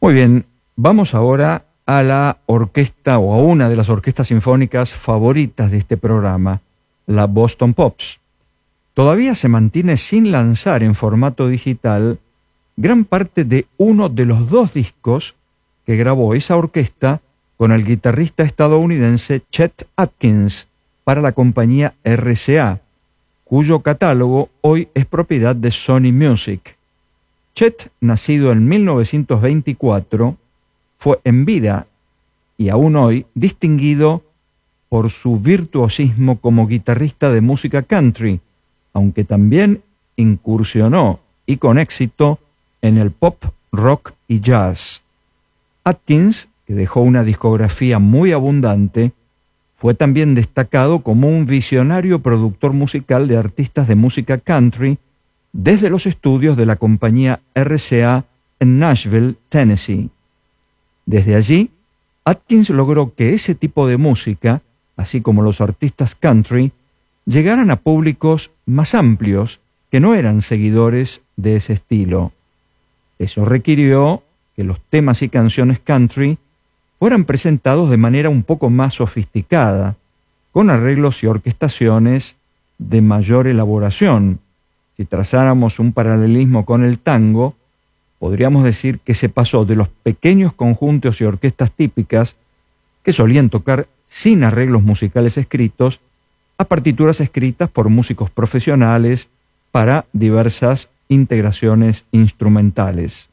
Muy bien, vamos ahora a la orquesta o a una de las orquestas sinfónicas favoritas de este programa, la Boston Pops. Todavía se mantiene sin lanzar en formato digital gran parte de uno de los dos discos que grabó esa orquesta con el guitarrista estadounidense Chet Atkins para la compañía RCA, cuyo catálogo hoy es propiedad de Sony Music. Chet, nacido en 1924, fue en vida y aún hoy distinguido por su virtuosismo como guitarrista de música country, aunque también incursionó y con éxito en el pop, rock y jazz. Atkins, que dejó una discografía muy abundante, fue también destacado como un visionario productor musical de artistas de música country desde los estudios de la compañía RCA en Nashville, Tennessee. Desde allí, Atkins logró que ese tipo de música, así como los artistas country, llegaran a públicos más amplios que no eran seguidores de ese estilo. Eso requirió que los temas y canciones country fueran presentados de manera un poco más sofisticada, con arreglos y orquestaciones de mayor elaboración. Si trazáramos un paralelismo con el tango, podríamos decir que se pasó de los pequeños conjuntos y orquestas típicas que solían tocar sin arreglos musicales escritos a partituras escritas por músicos profesionales para diversas integraciones instrumentales.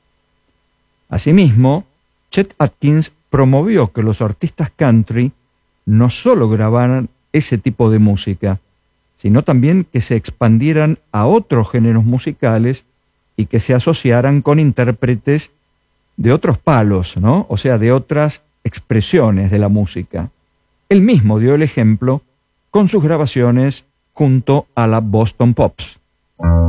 Asimismo, Chet Atkins promovió que los artistas country no solo grabaran ese tipo de música, sino también que se expandieran a otros géneros musicales y que se asociaran con intérpretes de otros palos, ¿no? O sea, de otras expresiones de la música. Él mismo dio el ejemplo con sus grabaciones junto a la Boston Pops.